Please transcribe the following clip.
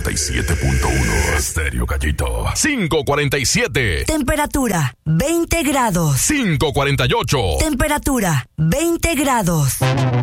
97.1 Estéreo Gallito. 547. Temperatura 20 grados. 548. Temperatura 20 grados.